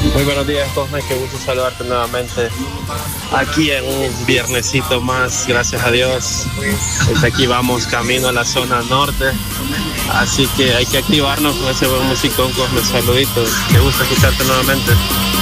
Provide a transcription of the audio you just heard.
Muy buenos días, Cosme, qué gusto saludarte nuevamente. Aquí en un viernesito más, gracias a Dios. Desde aquí vamos camino a la zona norte, así que hay que activarnos con ese buen musicón, Cosme. Saluditos, qué gusto escucharte nuevamente.